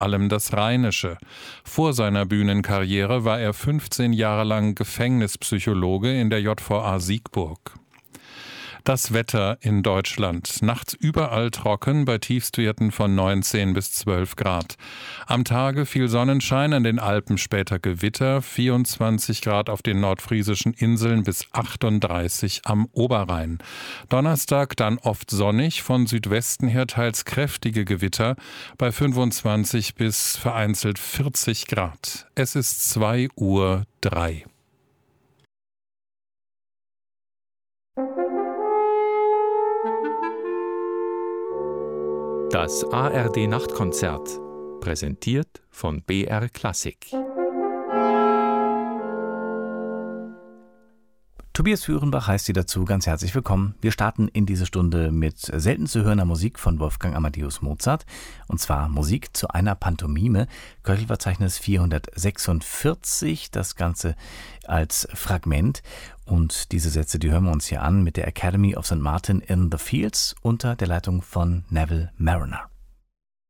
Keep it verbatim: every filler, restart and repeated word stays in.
allem das Rheinische. Vor seiner Bühnenkarriere war er fünfzehn Jahre lang Gefängnispsychologe in der J V A Siegburg. Das Wetter in Deutschland. Nachts überall trocken bei Tiefstwerten von neunzehn bis zwölf Grad. Am Tage viel Sonnenschein, an den Alpen später Gewitter, vierundzwanzig Grad auf den nordfriesischen Inseln bis achtunddreißig am Oberrhein. Donnerstag dann oft sonnig, von Südwesten her teils kräftige Gewitter bei fünfundzwanzig bis vereinzelt vierzig Grad. Es ist zwei Uhr drei. Das A R D-Nachtkonzert, präsentiert von B R Klassik. Tobias Führenbach heißt Sie dazu ganz herzlich willkommen. Wir starten in diese Stunde mit selten zu hörender Musik von Wolfgang Amadeus Mozart, und zwar Musik zu einer Pantomime, Köchelverzeichnis vierhundertsechsundvierzig, das Ganze als Fragment. Und diese Sätze, die hören wir uns hier an mit der Academy of Saint Martin in the Fields unter der Leitung von Neville Marriner.